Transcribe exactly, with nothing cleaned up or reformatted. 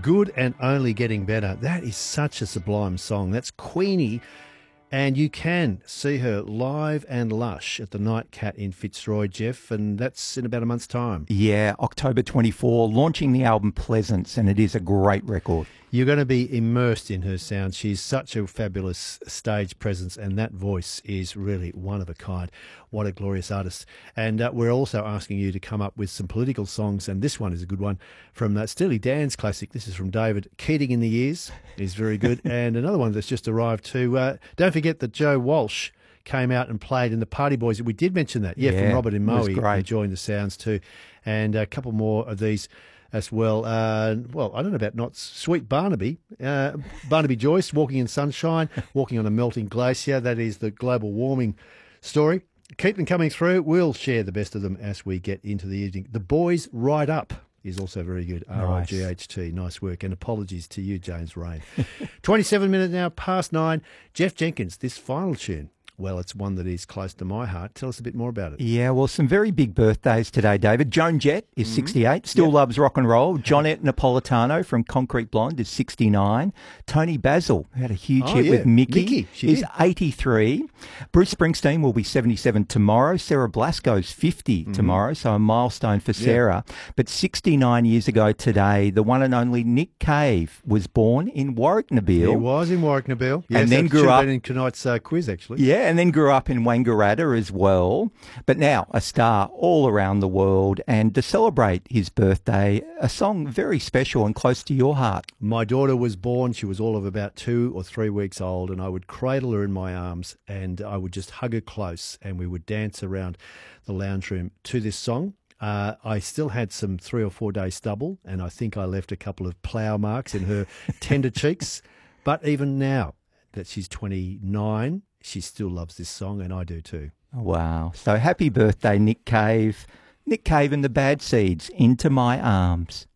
Good and Only Getting Better. That is such a sublime song. That's Queenie. And you can see her live and lush at the Night Cat in Fitzroy, Jeff, and that's in about a month's time. Yeah, October twenty-fourth, launching the album Pleasance, and it is a great record. You're going to be immersed in her sound. She's such a fabulous stage presence, and that voice is really one of a kind. What a glorious artist. And uh, we're also asking you to come up with some political songs, and this one is a good one from uh, Steely Dan's classic. This is from David. Keating in the Years is very good. And another one that's just arrived too. Uh, don't forget that Joe Walsh came out and played in the Party Boys. We did mention that, yeah, yeah from Robert and Moe, great. enjoying the sounds too. And a couple more of these as well. Uh, well, I don't know about not Sweet Barnaby. Uh, Barnaby Joyce, Walking in Sunshine, Walking on a Melting Glacier. That is the global warming story. Keep them coming through. We'll share the best of them as we get into the evening. The Boys Ride Up is also very good. R I G H T. Nice work. And apologies to you, James Rain. twenty-seven minutes now past nine. Jeff Jenkins, this final tune. Well, it's one that is close to my heart. Tell us a bit more about it. Yeah, well, some very big birthdays today, David. Joan Jett is mm-hmm. sixty-eight, still yep. loves rock and roll. Jonette Napolitano from Concrete Blonde is sixty-nine. Tony Basil, who had a huge oh, hit yeah. with Mickey, Mickey is did. eighty-three. Bruce Springsteen will be seventy-seven tomorrow. Sarah Blasco's fifty mm-hmm. tomorrow, so a milestone for Sarah. Yeah. But sixty-nine years ago today, the one and only Nick Cave was born in Warwick-Nabil. He was in Warwick-Nabil. Yes, and then that grew should have up been in tonight's uh, quiz, actually. Yeah, and then grew up in Wangaratta as well. But now a star all around the world. And to celebrate his birthday, a song very special and close to your heart. My daughter was born. She was all of about two or three weeks old, and I would cradle her in my arms and I would just hug her close, and we would dance around the lounge room to this song. Uh, I still had some three or four day stubble, and I think I left a couple of plough marks in her tender cheeks. But even now that she's twenty-nine, she still loves this song, and I do too. Wow. So happy birthday, Nick Cave. Nick Cave and the Bad Seeds, Into My Arms.